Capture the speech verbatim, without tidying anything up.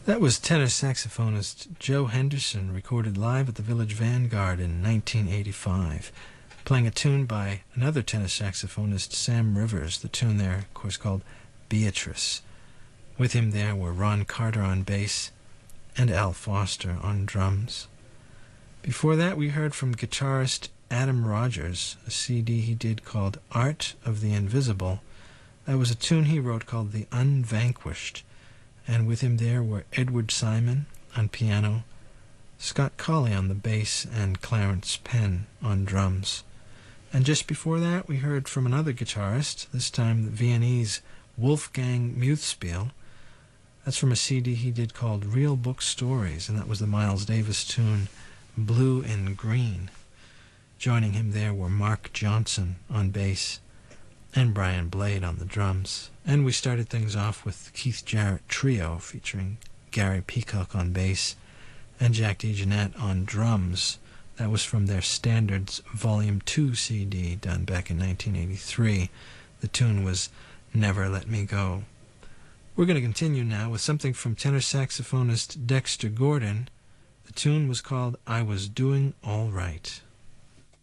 That was tenor saxophonist Joe Henderson, recorded live at the Village Vanguard in nineteen eighty-five, playing a tune by another tenor saxophonist, Sam Rivers, the tune there, of course, called Beatrice. With him there were Ron Carter on bass and Al Foster on drums. Before that, we heard from guitarist Adam Rogers, a C D he did called Art of the Invisible. That was a tune he wrote called The Unvanquished, and with him there were Edward Simon on piano, Scott Colley on the bass, and Clarence Penn on drums. And just before that, we heard from another guitarist, this time the Viennese Wolfgang Muthspiel. That's from a C D he did called Real Book Stories, and that was the Miles Davis tune Blue and Green. Joining him there were Mark Johnson on bass and Brian Blade on the drums. And we started things off with the Keith Jarrett Trio featuring Gary Peacock on bass and Jack DeJohnette on drums. That was from their Standards Volume two C D done back in nineteen eighty-three. The tune was Never Let Me Go. We're going to continue now with something from tenor saxophonist Dexter Gordon. The tune was called I Was Doing All Right.